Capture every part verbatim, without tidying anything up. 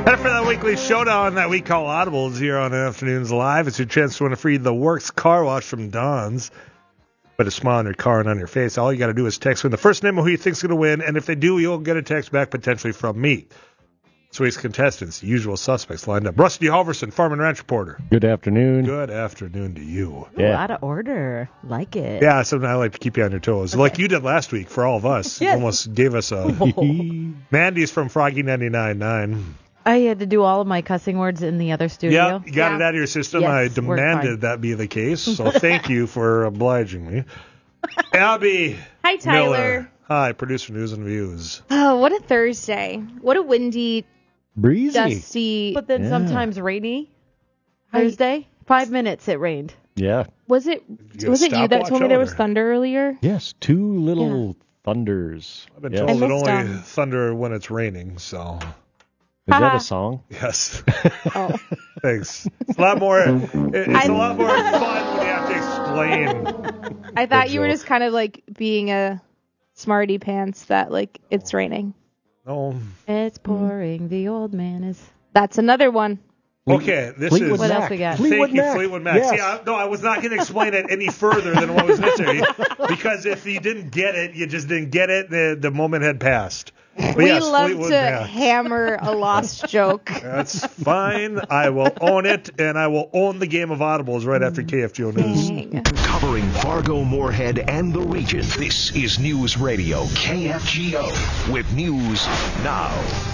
And for that weekly showdown that we call Audibles here on Afternoons Live, it's your chance to win a free The Works car wash from Don's. Put a smile on your car and on your face. All you got to do is text in the first name of who you think's going to win, and if they do, you'll get a text back potentially from me. So week's contestants, the usual suspects lined up. Rusty Halverson, Farm and Ranch reporter. Good afternoon. Good afternoon to you. Ooh, yeah. Out of order. Like it. Yeah, something I like to keep you on your toes. Okay. Like you did last week for all of us. Yes. Almost gave us a... Mandy's from Froggy ninety-nine point nine. I had to do all of my cussing words in the other studio. Yeah, you got yeah. it out of your system. Yes, I demanded that be the case, so thank you for obliging me. Abby Hi, Tyler. Miller. Hi, producer News and Views. Oh, what a Thursday. What a windy, breezy, dusty. But then yeah. sometimes rainy Thursday. Five minutes it rained. Yeah. Was it You Was it you that told me there was thunder earlier? Yes, two little yeah. thunders. I've been yes. told it only them. thunder when it's raining, so... Is that a song? Yes. Oh. Thanks. It's a lot more. It's I'm, a lot more fun when you have to explain. I thought you were just kind of like being a smarty pants that like it's raining. No. It's pouring. The old man is. That's another one. Okay, this Fleetwood is. What Mac. else we got? Fleetwood Thank you, Mac. Fleetwood Mac. Yes. See, I, no, I was not going to explain it any further than what was necessary, because if you didn't get it, you just didn't get it. The the moment had passed. But we yes, love Fleetwood to Mac. hammer a lost joke. That's fine. I will own it, and I will own the game of audibles right after K F G O News. Dang. Covering Fargo, Moorhead, and the region, this is News Radio K F G O with news now.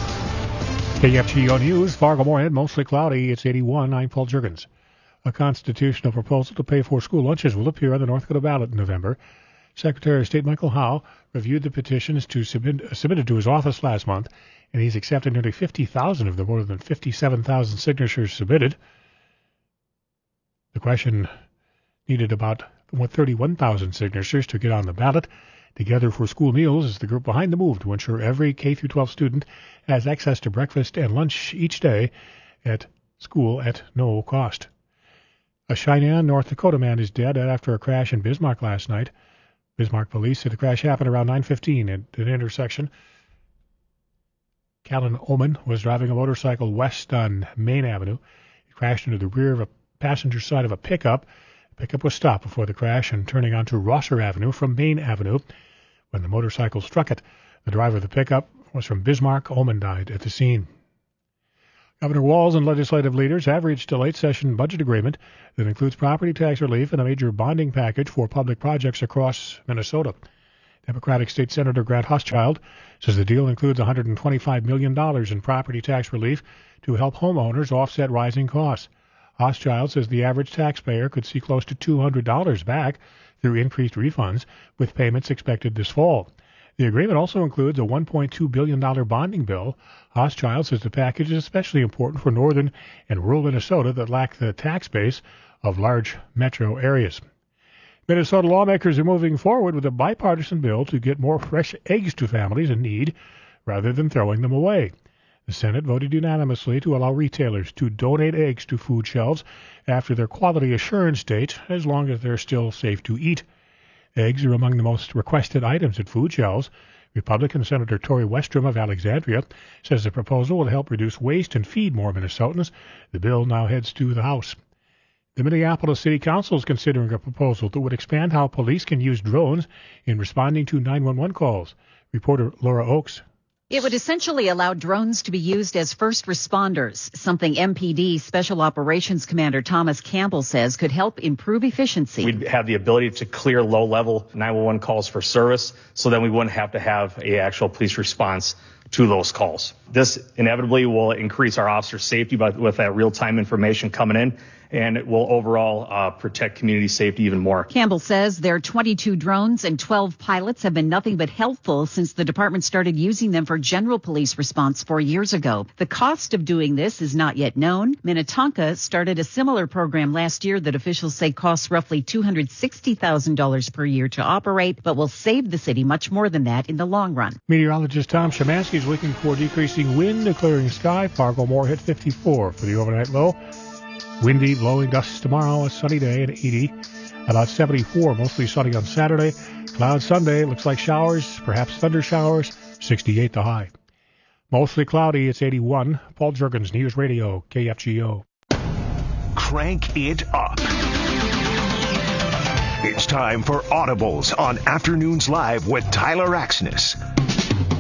K F G O News, Fargo, Moorhead, mostly cloudy. It's eighty-one. I'm Paul Juergens. A constitutional proposal to pay for school lunches will appear on the North Dakota ballot in November. Secretary of State Michael Howe reviewed the petitions to submit, submitted to his office last month, and he's accepted nearly fifty thousand of the more than fifty-seven thousand signatures submitted. The question needed about thirty-one thousand signatures to get on the ballot. Together for School Meals is the group behind the move to ensure every K through twelve student has access to breakfast and lunch each day at school at no cost. A Cheyenne, North Dakota man is dead after a crash in Bismarck last night. Bismarck police said the crash happened around nine fifteen at an intersection. Callan Oman was driving a motorcycle west on Main Avenue. He crashed into the rear of a passenger side of a pickup. The pickup was stopped before the crash and turning onto Rosser Avenue from Main Avenue when the motorcycle struck it. The driver of the pickup was from Bismarck. Oman died at the scene. Governor Walz and legislative leaders have reached a late-session budget agreement that includes property tax relief and a major bonding package for public projects across Minnesota. Democratic State Senator Grant Hochschild says the deal includes one hundred twenty-five million dollars in property tax relief to help homeowners offset rising costs. Hochschild says the average taxpayer could see close to two hundred dollars back through increased refunds, with payments expected this fall. The agreement also includes a one point two billion dollars bonding bill. Hochschild says the package is especially important for northern and rural Minnesota that lack the tax base of large metro areas. Minnesota lawmakers are moving forward with a bipartisan bill to get more fresh eggs to families in need rather than throwing them away. The Senate voted unanimously to allow retailers to donate eggs to food shelves after their quality assurance date, as long as they're still safe to eat. Eggs are among the most requested items at food shelves. Republican Senator Tori Westrom of Alexandria says the proposal will help reduce waste and feed more Minnesotans. The bill now heads to the House. The Minneapolis City Council is considering a proposal that would expand how police can use drones in responding to nine one one calls. Reporter Laura Oakes. It would essentially allow drones to be used as first responders, something M P D Special Operations Commander Thomas Campbell says could help improve efficiency. We'd have the ability to clear low-level nine one one calls for service, so then we wouldn't have to have an actual police response to those calls. This inevitably will increase our officer safety by, with that real-time information coming in, and it will overall uh, protect community safety even more. Campbell says their twenty-two drones and twelve pilots have been nothing but helpful since the department started using them for general police response four years ago. The cost of doing this is not yet known. Minnetonka started a similar program last year that officials say costs roughly two hundred sixty thousand dollars per year to operate, but will save the city much more than that in the long run. Meteorologist Tom Shemansky is looking for decreasing wind, a clearing sky. Fargo Moorhead fifty-four for the overnight low. Windy, blowing gusts tomorrow, a sunny day at eighty. About seventy-four, mostly sunny on Saturday. Cloud Sunday, looks like showers, perhaps thunder showers, sixty-eight the high. Mostly cloudy. It's eighty-one. Paul Jurgens, News Radio, K F G O. Crank it up. It's time for Audibles on Afternoons Live with Tyler Axness.